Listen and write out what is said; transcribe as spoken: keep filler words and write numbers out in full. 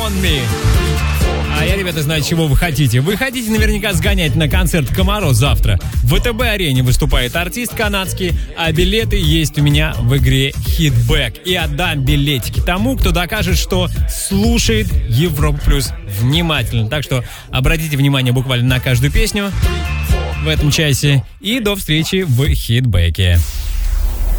On Me. А я, ребята, знаю, чего вы хотите. Вы хотите наверняка сгонять на концерт Комаро завтра. В ВТБ-арене выступает артист канадский, а билеты есть у меня в игре Hitback. И отдам билетики тому, кто докажет, что слушает Европу Плюс внимательно. Так что обратите внимание буквально на каждую песню в этом часе. И до встречи в Хитбэке.